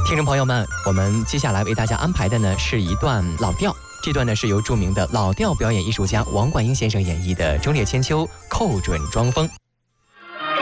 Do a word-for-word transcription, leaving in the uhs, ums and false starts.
听众朋友们，我们接下来为大家安排的呢是一段老调，这段呢是由著名的老调表演艺术家王冠英先生演绎的《忠烈千秋》，寇准庄风。